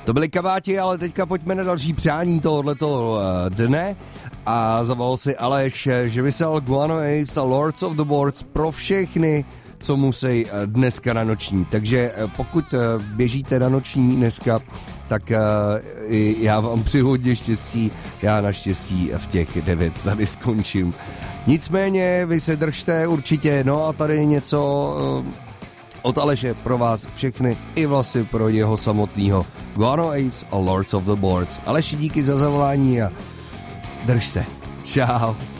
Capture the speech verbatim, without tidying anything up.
To byly kabáti, ale teďka pojďme na další přání tohoto dne. A zavolal si Aleš, že vysel Guano Apes a Lords of the Boards pro všechny, co musí dneska na noční. Takže pokud běžíte na noční dneska, tak já vám přeju hodně štěstí. Já naštěstí v těch devět tady skončím. Nicméně vy se držte určitě. No a tady něco od Aleše pro vás všechny, i vlastně pro jeho samotného. Guano Apes a Lords of the Boards. Aleši, díky za zavolání a drž se. Čau.